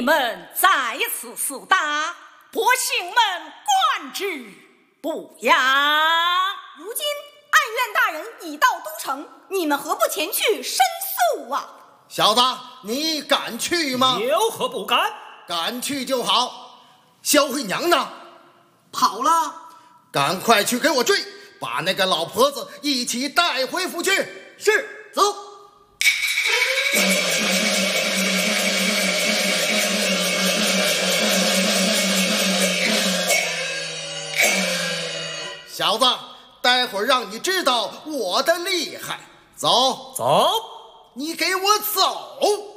们再次厮打，百姓们观之不雅。 如今案院大人已到都城，你们何不前去申诉啊？ 小子，你敢去吗？ 有何不敢？ 敢去就好。肖慧娘呢？ 跑了。 赶快去给我追，把那个老婆子一起带回府去。 是，走。 小子，待会儿让你知道我的厉害。走， 走， 你给我走。